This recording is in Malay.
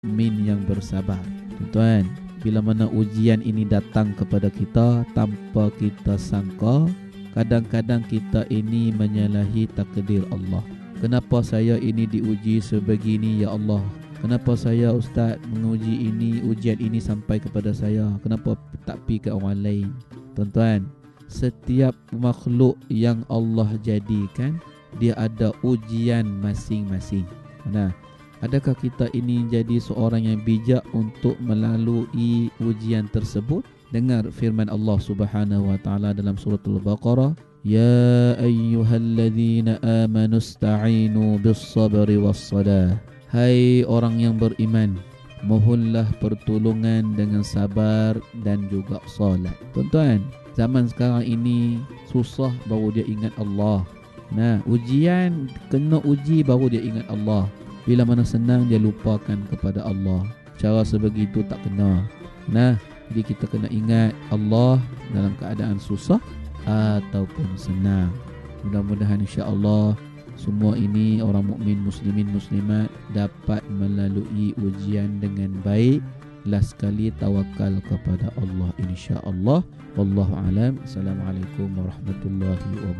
mukmin yang bersabar. Tuan-tuan, bila mana ujian ini datang kepada kita tanpa kita sangka, kadang-kadang kita ini menyalahi takdir Allah. Kenapa saya ini diuji sebegini ya Allah? Kenapa saya Ustaz menguji ini, ujian ini sampai kepada saya? Kenapa tak pergi ke orang lain? Tuan-tuan, setiap makhluk yang Allah jadikan, dia ada ujian masing-masing. Nah, adakah kita ini jadi seorang yang bijak untuk melalui ujian tersebut? Dengar firman Allah Subhanahu wa taala dalam surah Al-Baqarah, "Ya ayyuhalladzina amanu ista'inu bis-sabri was-salah." Hai orang yang beriman, mohonlah pertolongan dengan sabar dan juga solat. Tuan-tuan, zaman sekarang ini susah baru dia ingat Allah. Nah, ujian, kena uji baru dia ingat Allah. Bila mana senang dia lupakan kepada Allah. Cara sebegitu tak kena. Nah, jadi kita kena ingat Allah dalam keadaan susah ataupun senang. Mudah-mudahan insya-Allah semua ini orang mukmin, muslimin, muslimat dapat melalui ujian dengan baik. Last sekali tawakal kepada Allah insya-Allah. Wallahu alam. Assalamualaikum warahmatullahi wabarakatuh.